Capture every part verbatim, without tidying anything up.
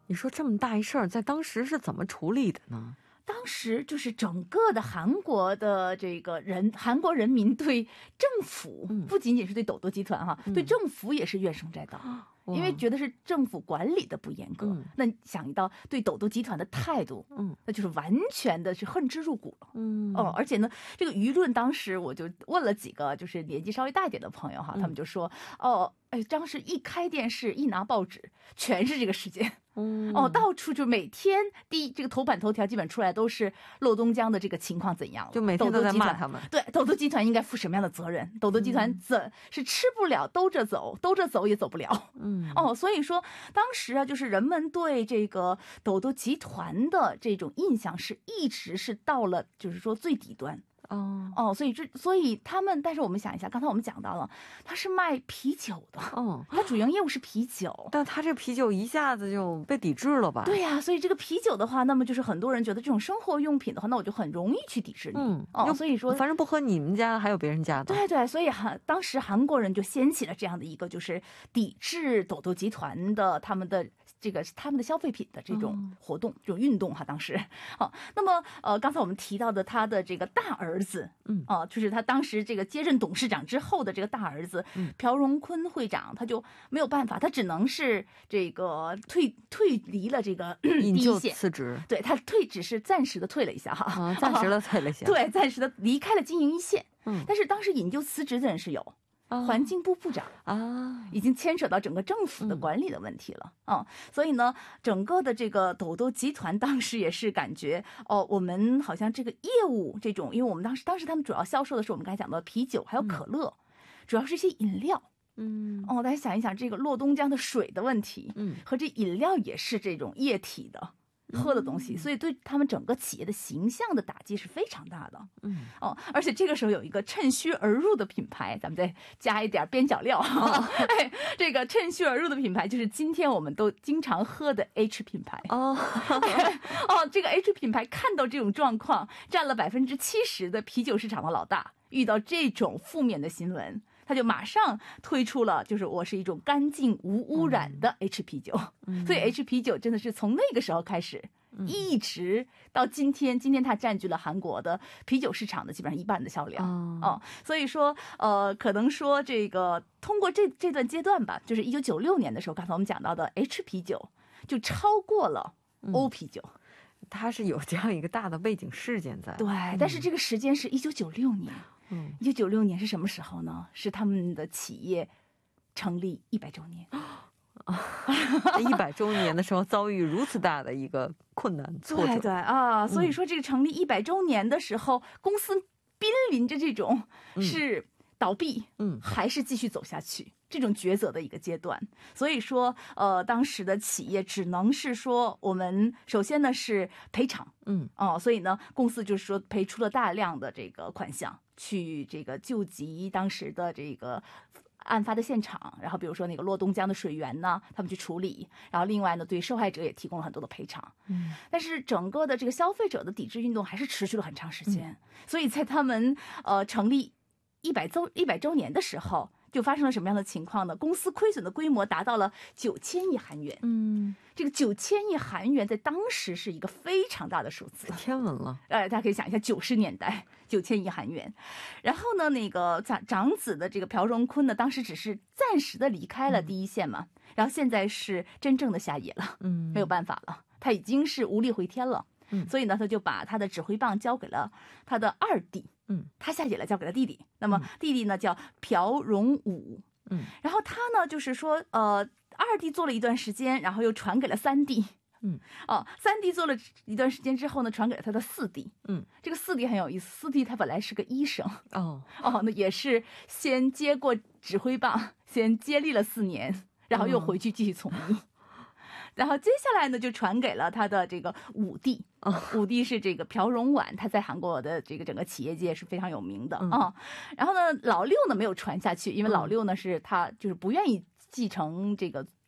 你说这么大一事儿，在当时是怎么处理的呢？ 当时就是整个的韩国的这个人，韩国人民对政府， 嗯、 不仅仅是对斗斗集团哈、嗯，对政府也是怨声载道。因为觉得是政府管理的不严格，嗯、那想到对斗斗集团的态度，嗯，那就是完全的是恨之入骨了，嗯哦，而且呢，这个舆论当时我就问了几个就是年纪稍微大一点的朋友哈，嗯、他们就说哦，哎，当时一开电视一拿报纸，全是这个事件。嗯、哦，到处就每天第一这个头版头条基本出来都是洛东江的这个情况怎样了， 就每天都在骂他们。 对，斗斗集团应该负什么样的责任？斗斗集团怎、嗯、是吃不了兜着走，兜着走也走不了。嗯，哦，所以说当时啊，就是人们对这个斗斗集团的这种印象是一直是到了就是说最底端。哦哦，所以这所以他们，但是我们想一下，刚才我们讲到了，他是卖啤酒的，哦，他主营业务是啤酒， 但他这啤酒一下子就被抵制了吧？ 对呀、啊，所以这个啤酒的话，那么就是很多人觉得这种生活用品的话，那我就很容易去抵制你，嗯，哦，所以说反正不喝你们家，还有别人家的， 对对，所以韩当时韩国人就掀起了这样的一个就是抵制斗斗集团的他们的。这个是他们的消费品的这种活动，嗯、这种运动哈，当时好，那么呃，刚才我们提到的他的这个大儿子，嗯，啊、呃，就是他当时这个接任董事长之后的这个大儿子、嗯、朴荣坤会长，他就没有办法，他只能是这个退退离了这个第一线， 辞职， 对他退只是暂时的退了一下哈， 啊，暂时的退了一下， 对，暂时的离开了经营一线，嗯，但是当时引咎辞职的人是有。环境部部长啊，已经牵扯到整个政府的管理的问题了啊、嗯嗯，所以呢，整个的这个斗斗集团当时也是感觉哦，我们好像这个业务这种，因为我们当时当时他们主要销售的是我们刚才讲的啤酒还有可乐，嗯、主要是一些饮料。嗯，哦，大家想一想这个洛东江的水的问题，嗯，和这饮料也是这种液体的。喝的东西，所以对他们整个企业的形象的打击是非常大的。嗯，哦，而且这个时候有一个趁虚而入的品牌，咱们再加一点边角料。哦、哎，这个趁虚而入的品牌就是今天我们都经常喝的 H 品牌。哦，哦，这个 H 品牌看到这种状况，占了百分之七十的啤酒市场的老大，遇到这种负面的新闻。他就马上推出了，就是我是一种干净无污染的 H 啤酒，嗯、所以 H 啤酒真的是从那个时候开始，嗯、一直到今天，今天它占据了韩国的啤酒市场的基本上一半的销量。哦，哦所以说，呃，可能说这个通过这这段阶段吧，就是一九九六年的时候，刚才我们讲到的 H 啤酒就超过了欧啤酒。嗯它是有这样一个大的背景事件在， 对，嗯、但是这个时间是一九九六年，嗯，一九九六年是什么时候呢？是他们的企业成立一百周年， 一百周年的时候遭遇如此大的一个困难挫折， 对对啊，所以说这个成立一百周年的时候，嗯、公司濒临着这种是倒闭，嗯，还是继续走下去？这种抉择的一个阶段，所以说，呃，当时的企业只能是说，我们首先呢是赔偿，嗯，哦，所以呢，公司就是说赔出了大量的这个款项，去这个救济当时的这个案发的现场，然后比如说那个洛东江的水源呢，他们去处理，然后另外呢，对受害者也提供了很多的赔偿，嗯，但是整个的这个消费者的抵制运动还是持续了很长时间，嗯、所以在他们呃成立一百周一百周年的时候。就发生了什么样的情况呢？公司亏损的规模达到了九千亿韩元。嗯，这个九千亿韩元在当时是一个非常大的数字， 天文了。 呃，大家可以想一下，九十年代九千亿韩元。然后呢，那个长长子的这个朴荣坤呢，当时只是暂时的离开了第一线嘛，嗯、然后现在是真正的下野了，嗯，没有办法了，他已经是无力回天了。嗯，所以呢，他就把他的指挥棒交给了他的二弟。嗯，他下野了，交给了弟弟。那么弟弟呢叫朴荣武。嗯，然后他呢就是说，呃，二弟做了一段时间，然后又传给了三弟。嗯，哦，三弟做了一段时间之后呢，传给了他的四弟。嗯，这个四弟很有意思，四弟他本来是个医生。哦哦，那也是先接过指挥棒，先接力了四年，然后又回去继续从医。然后接下来呢，就传给了他的这个五弟，五弟是这个朴荣婉，他在韩国的这个整个企业界是非常有名的啊、嗯哦。然后呢，老六呢没有传下去，因为老六呢是他就是不愿意继承这个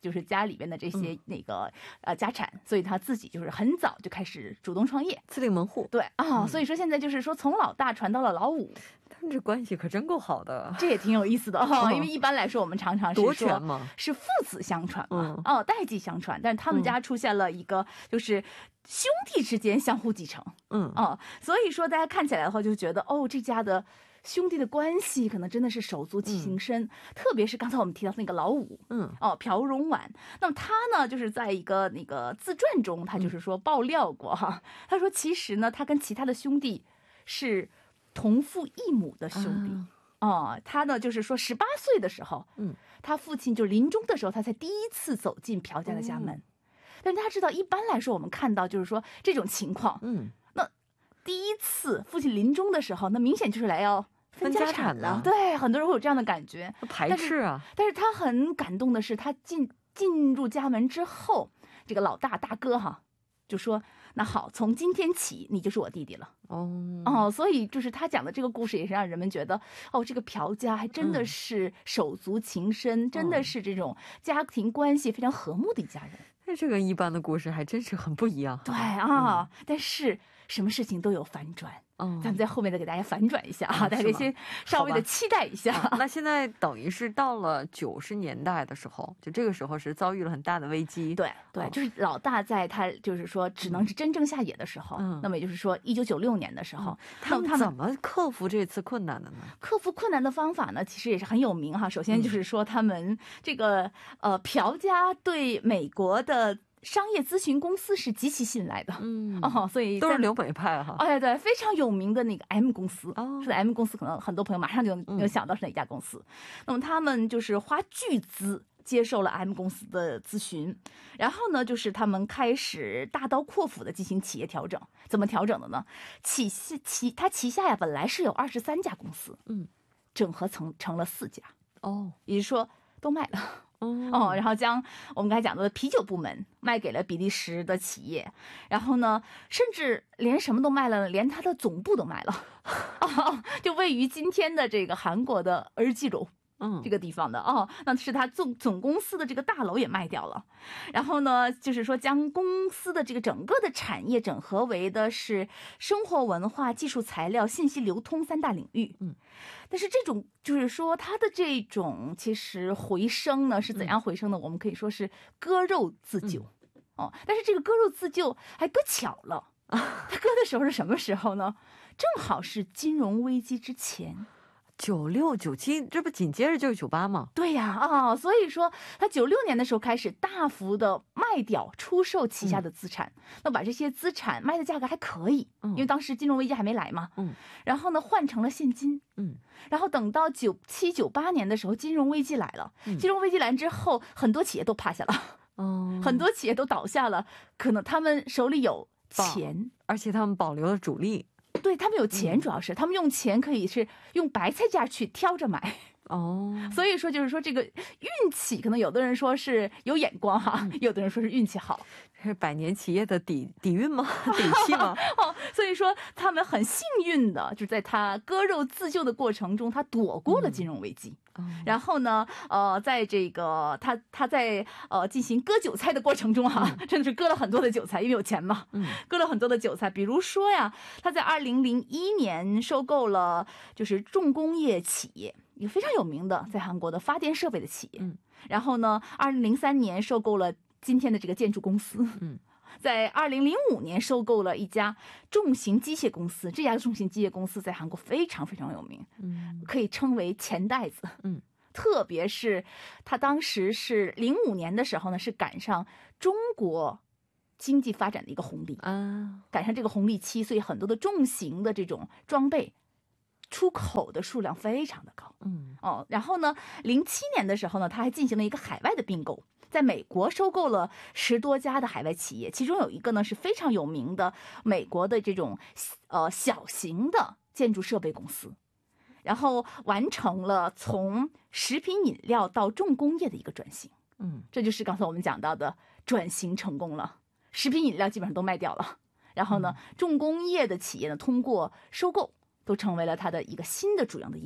就是家里边的这些那个、嗯、呃家产，所以他自己就是很早就开始主动创业， 自立门户。 对啊、哦嗯，所以说现在就是说从老大传到了老五。 他们这关系可真够好的， 这也挺有意思的哦。因为一般来说我们常常是说是父子相传嘛，嗯、哦，代际相传，但是他们家出现了一个就是兄弟之间相互继承，嗯哦，所以说大家看起来的话就觉得哦，这家的兄弟的关系可能真的是手足情深，嗯、特别是刚才我们提到那个老五，嗯哦，朴荣婉，那么他呢就是在一个那个自传中，他就是说爆料过哈，嗯、他说其实呢他跟其他的兄弟是同父异母的兄弟。嗯哦，他呢，就是说，十八岁的时候，嗯，他父亲就临终的时候，他才第一次走进朴家的家门。嗯、但是他知道，一般来说，我们看到就是说这种情况，嗯，那第一次父亲临终的时候，那明显就是来要分家产了。对，很多人会有这样的感觉， 排斥啊。 但是，但是他很感动的是，他进进入家门之后，这个老大大哥哈就说。那好，从今天起你就是我弟弟了。哦哦，所以就是他讲的这个故事，也是让人们觉得，哦，这个朴家还真的是手足情深，嗯、真的是这种家庭关系非常和睦的一家人。 那这个一般的故事还真是很不一样。 对啊，嗯、但是什么事情都有反转。嗯，咱们在后面再给大家反转一下啊，大家先稍微的期待一下。 啊、那现在等于是到了九十年代的时候，就这个时候是遭遇了很大的危机。 对对，哦、就是老大在他就是说只能是真正下野的时候，嗯、那么也就是说一九九六年的时候，嗯、 他们怎么克服这次困难的呢？ 克服困难的方法呢，其实也是很有名哈。首先就是说他们这个、嗯、呃朴家对美国的商业咨询公司是极其信赖的，嗯哦，所以都是留美派哈。 哎对，非常有名的那个 M 公司，哦，说的 M 公司，可能很多朋友马上就能想到是哪家公司。嗯、那么他们就是花巨资接受了 M 公司的咨询，然后呢，就是他们开始大刀阔斧的进行企业调整。怎么调整的呢？旗旗他旗下呀本来是有二十三家公司，嗯，整合成成了四家，哦，也就是说都卖了。哦，然后将我们刚才讲的啤酒部门卖给了比利时的企业，然后呢，甚至连什么都卖了，连它的总部都卖了，哦，就位于今天的这个韩国的尔济州。嗯，这个地方的哦，那是他总总公司的这个大楼也卖掉了，然后呢，就是说将公司的这个整个的产业整合为的是生活文化、技术材料、信息流通三大领域。嗯，但是这种就是说它的这种其实回升呢是怎样回升的？嗯、我们可以说是割肉自救，嗯、哦，但是这个割肉自救还割巧了，啊，他割的时候是什么时候呢？正好是金融危机之前。 九六九七，这不紧接着就是九八吗？ 对呀，啊、哦，所以说他九六年的时候开始大幅的卖掉、出售旗下的资产，嗯、那把这些资产卖的价格还可以，嗯、因为当时金融危机还没来嘛，嗯，然后呢换成了现金，嗯，然后等到九七九八年的时候，金融危机来了，嗯、金融危机来之后，很多企业都趴下了，哦，很多企业都倒下了，可能他们手里有钱， 而且他们保留了主力。 对，他们有钱，主要是、嗯、他们用钱可以是用白菜价去挑着买哦，所以说就是说这个运气，可能有的人说是有眼光哈，嗯、有的人说是运气好， 是百年企业的底底蕴吗？底气吗？ 哦，所以说他们很幸运的，就在他割肉自救的过程中，他躲过了金融危机。嗯、然后呢，呃，在这个他他在呃进行割韭菜的过程中哈、啊，嗯、真的是割了很多的韭菜，因为有钱嘛，嗯，割了很多的韭菜。比如说呀，他在二零零一年收购了就是重工业企业，一个非常有名的在韩国的发电设备的企业。嗯，然后呢，二零零三年收购了今天的这个建筑公司。嗯。在二零零五年收购了一家重型机械公司，这家重型机械公司在韩国非常非常有名，嗯，可以称为钱袋子，嗯，特别是他当时是零五年的时候呢，是赶上中国经济发展的一个红利啊，赶上这个红利期，所以很多的重型的这种装备出口的数量非常的高，嗯，哦，然后呢，零七年的时候呢，他还进行了一个海外的并购。在美国收购了十多家的海外企业，其中有一个呢是非常有名的美国的这种呃小型的建筑设备公司，然后完成了从食品饮料到重工业的一个转型。嗯，这就是刚才我们讲到的转型成功了，食品饮料基本上都卖掉了，然后呢，重工业的企业呢通过收购都成为了它的一个新的主要的业务。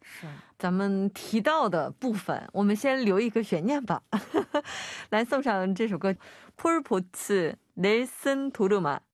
是咱们提到的部分我们先留一个悬念吧来送上这首歌폴포츠 넬슨 도르마